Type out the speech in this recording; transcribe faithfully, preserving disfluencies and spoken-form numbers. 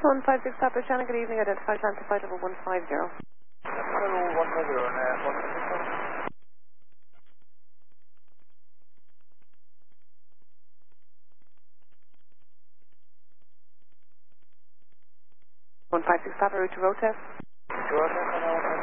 one five six Papa Shannon, good evening. Identify transfer flight level one five zero. Hello, one five zero, and uh, one five zero. one five six Papa, route to road test. Roger,